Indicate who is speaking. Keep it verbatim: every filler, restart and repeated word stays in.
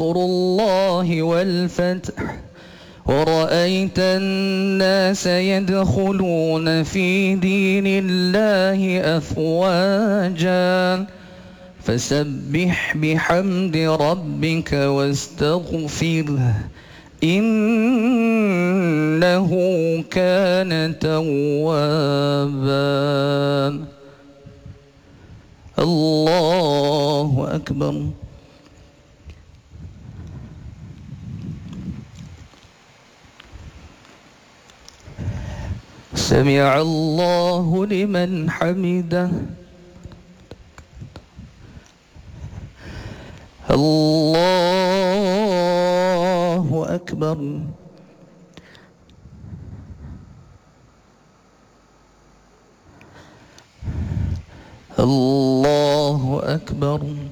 Speaker 1: الله والفتح ورأيت الناس يدخلون في دين الله أفواجا فسبح بحمد ربك واستغفره إنه كان توابا. الله أكبر. سمع الله لمن حمده. الله أكبر. الله أكبر.